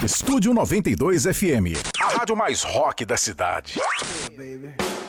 Estúdio 92 FM, a rádio mais rock da cidade. Baby.